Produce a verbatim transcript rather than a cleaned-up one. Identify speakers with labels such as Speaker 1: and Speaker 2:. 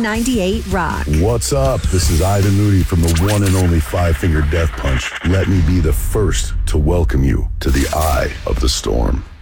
Speaker 1: ninety-eight Rock.
Speaker 2: What's up? This is Ivan Moody from the one and only Five Finger Death Punch. Let me be the first to welcome you to the eye of the storm.